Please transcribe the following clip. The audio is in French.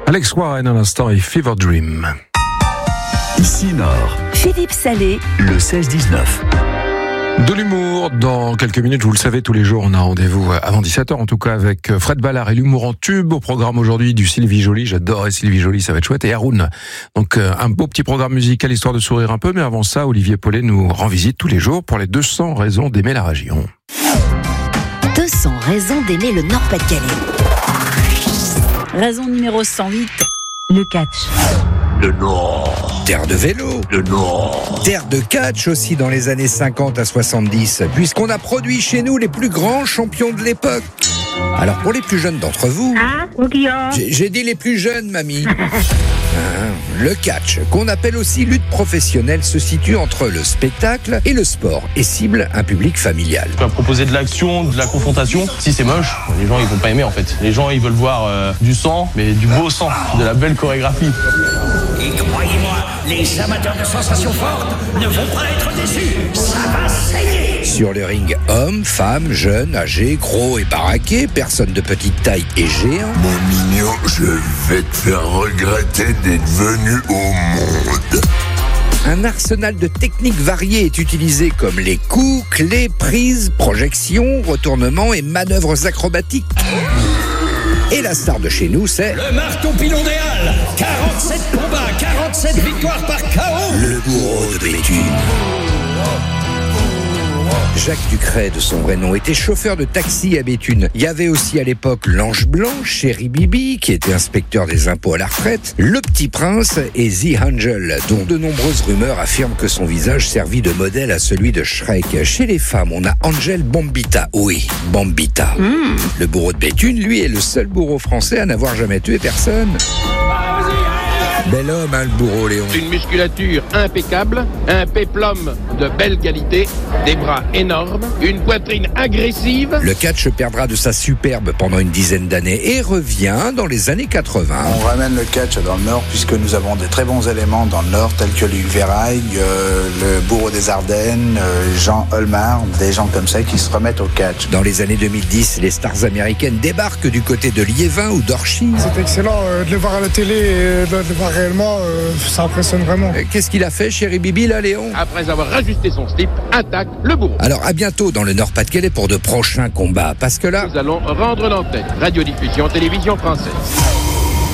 Alex Warren à l'instant et Fever Dream. Ici Nord, Philippe Salé, le 16-19. De l'humour, dans quelques minutes, vous le savez, tous les jours, on a rendez-vous avant 17h, en tout cas, avec Fred Ballard et l'humour en tube. Au programme aujourd'hui du Sylvie Joly, j'adorais Sylvie Joly, ça va être chouette. Et Haroun, donc un beau petit programme musical, histoire de sourire un peu. Mais avant ça, Olivier Paulet nous rend visite tous les jours pour les 200 raisons d'aimer la région. 200 raisons d'aimer le Nord-Pas-de-Calais. Raison numéro 108, le catch. Le Nord. Terre de vélo. Le Nord. Terre de catch aussi dans les années 50 à 70, puisqu'on a produit chez nous les plus grands champions de l'époque. Alors pour les plus jeunes d'entre vous, j'ai dit les plus jeunes, mamie. Le catch, qu'on appelle aussi lutte professionnelle, se situe entre le spectacle et le sport et cible un public familial. Tu vas proposer de l'action, de la confrontation. Si c'est moche, les gens ils vont pas aimer en fait. Les gens ils veulent voir du sang, mais du beau sang, de la belle chorégraphie. Et croyez-moi, les amateurs de sensations fortes ne vont pas être déçus. Ça va saigner. Sur le ring, hommes, femmes, jeunes, âgés, gros et baraqués, personnes de petite taille et géants. Mon mignon, je vais te faire regretter d'être venu au monde. Un arsenal de techniques variées est utilisé comme les coups, clés, prises, projections, retournements et manœuvres acrobatiques. Et la star de chez nous, c'est Le marteau pilon des Halles. 47 combats, 47 victoires par KO. le bourreau de Béthune. Jacques Ducret, de son vrai nom, était chauffeur de taxi à Béthune. Il y avait aussi à l'époque l'Ange Blanc, Chéri Bibi, qui était inspecteur des impôts à la retraite, le Petit Prince et The Angel, dont de nombreuses rumeurs affirment que son visage servit de modèle à celui de Shrek. Chez les femmes, on a Angel Bombita. Oui, Bombita. Le bourreau de Béthune, lui, est le seul bourreau français à n'avoir jamais tué personne. Bel homme, hein, le bourreau, Léon. Une musculature impeccable, un péplum de belle qualité, des bras énormes, une poitrine agressive. Le catch perdra de sa superbe pendant une dizaine d'années et revient dans les années 80. On ramène le catch dans le Nord puisque nous avons des très bons éléments dans le Nord tels que Luc Verraille, le bourreau des Ardennes, Jean Olmar, des gens comme ça qui se remettent au catch. Dans les années 2010, les stars américaines débarquent du côté de Liévin ou d'Orchy. C'est excellent de le voir à la télé et de le voir réellement, ça impressionne vraiment. Qu'est-ce qu'il a fait, Chéri Bibi, là, Léon? Après avoir rajusté son slip, intact, le bourreau. Alors, à bientôt dans le Nord-Pas-de-Calais pour de prochains combats, parce que là... Nous allons rendre l'antenne. Radiodiffusion, télévision française.